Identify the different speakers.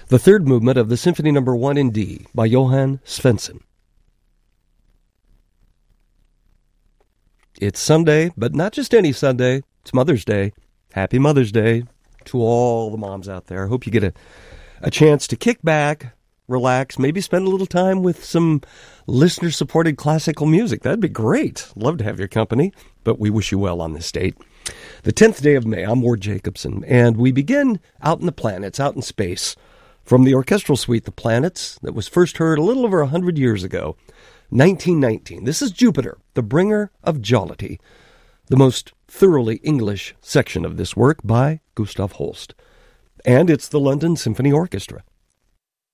Speaker 1: the third movement of the Symphony No. 1 in D by Johann Svensson. It's Sunday, but not just any Sunday. It's Mother's Day. Happy Mother's Day to all the moms out there. I hope you get a chance to kick back, relax, maybe spend a little time with some listener-supported classical music. That'd be great. Love to have your company, but we wish you well on this date. The 10th day of May, I'm Ward Jacobson, and we begin out in the planets, out in space, from the orchestral suite, The Planets, that was first heard a little over 100 years ago, 1919. This is Jupiter, the bringer of jollity, the most thoroughly English section of this work by Gustav Holst. And it's the London Symphony Orchestra.